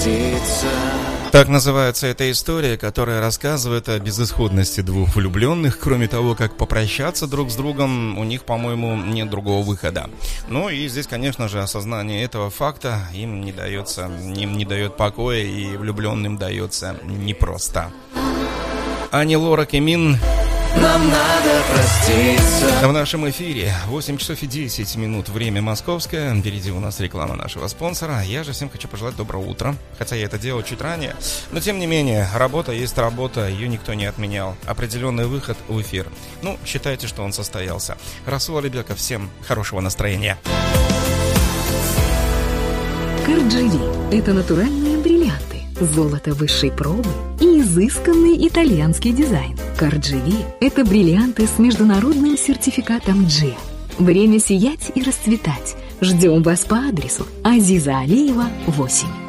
проститься. Так называется эта история, которая рассказывает о безысходности двух влюбленных. Кроме того, как попрощаться друг с другом, у них, по-моему, нет другого выхода. Ну и здесь, конечно же, осознание этого факта им не дает покоя, и влюбленным дается непросто. Ани Лорак и Мин. Нам надо проститься. В нашем эфире 8 часов и 10 минут, время московское. Впереди у нас реклама нашего спонсора. Я же всем хочу пожелать доброго утра. Хотя я это делал чуть ранее. Но тем не менее, работа есть работа. Ее никто не отменял. Определенный выход в эфир. Ну, считайте, что он состоялся. Расул Алибеков, всем хорошего настроения. Карджири – это натуральные бриллианты, золото высшей пробы и изысканный итальянский дизайн. Карджири – это бриллианты с международным сертификатом G. Время сиять и расцветать. Ждем вас по адресу Азиза Алиева, 8.